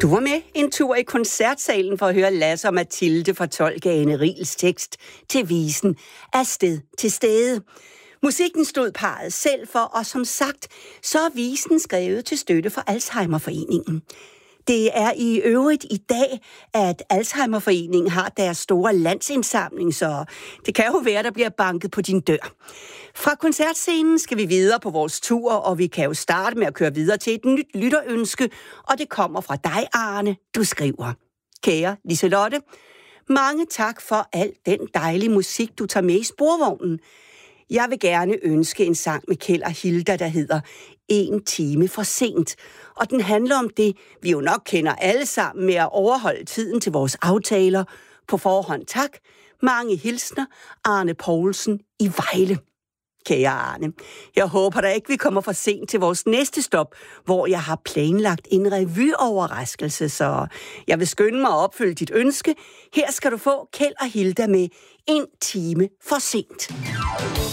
Du var med en tur i koncertsalen for at høre Lasse og Mathilde fortolke Ane Riels tekst til visen Af sted til stede. Musikken stod parret selv for, og som sagt, så er visen skrevet til støtte for Alzheimerforeningen. Det er i øvrigt i dag, at Alzheimerforeningen har deres store landsindsamling, så det kan jo være, der bliver banket på din dør. Fra koncertscenen skal vi videre på vores tur, og vi kan jo starte med at køre videre til et nyt lytterønske, og det kommer fra dig, Arne. Du skriver: Kære Liselotte, mange tak for al den dejlige musik, du tager med i sporvognen. Jeg vil gerne ønske en sang med Kjeld og Hilda, der hedder En time for sent. Og den handler om det, vi jo nok kender alle sammen med at overholde tiden til vores aftaler. På forhånd tak. Mange hilsner. Arne Poulsen i Vejle. Kære Arne, jeg håber da ikke, vi kommer for sent til vores næste stop, hvor jeg har planlagt en revyoverraskelse, så jeg vil skynde mig at opfylde dit ønske. Her skal du få Kjeld og Hilda med En time for sent.